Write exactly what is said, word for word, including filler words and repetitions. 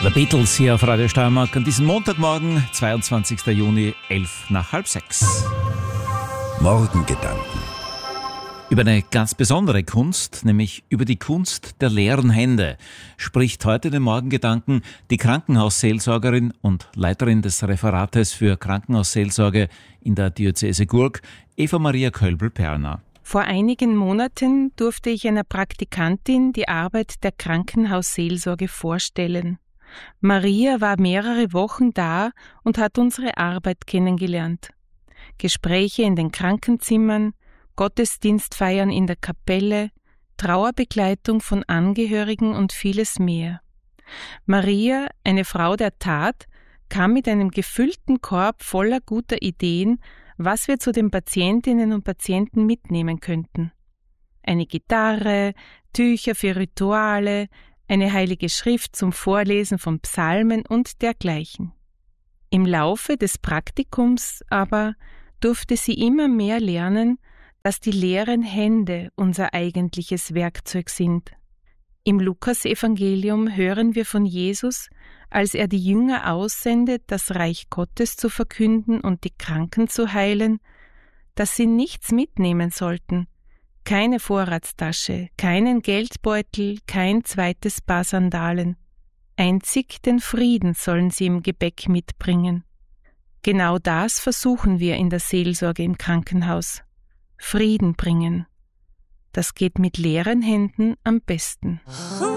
The Beatles hier auf Radio Steiermark an diesem Montagmorgen, zweiundzwanzigster Juni, elf nach halb sechs. Morgengedanken. Über eine ganz besondere Kunst, nämlich über die Kunst der leeren Hände, spricht heute in den Morgengedanken die Krankenhausseelsorgerin und Leiterin des Referates für Krankenhausseelsorge in der Diözese Gurk, Eva Maria Kölbl-Perner. Vor einigen Monaten durfte ich einer Praktikantin die Arbeit der Krankenhausseelsorge vorstellen. Maria war mehrere Wochen da und hat unsere Arbeit kennengelernt. Gespräche in den Krankenzimmern, Gottesdienstfeiern in der Kapelle, Trauerbegleitung von Angehörigen und vieles mehr. Maria, eine Frau der Tat, kam mit einem gefüllten Korb voller guter Ideen, was wir zu den Patientinnen und Patienten mitnehmen könnten. Eine Gitarre, Tücher für Rituale, eine heilige Schrift zum Vorlesen von Psalmen und dergleichen. Im Laufe des Praktikums aber durfte sie immer mehr lernen, dass die leeren Hände unser eigentliches Werkzeug sind. Im Lukasevangelium hören wir von Jesus, als er die Jünger aussendet, das Reich Gottes zu verkünden und die Kranken zu heilen, dass sie nichts mitnehmen sollten, keine Vorratstasche, keinen Geldbeutel, kein zweites Paar Sandalen. Einzig den Frieden sollen sie im Gepäck mitbringen. Genau das versuchen wir in der Seelsorge im Krankenhaus. Frieden bringen. Das geht mit leeren Händen am besten.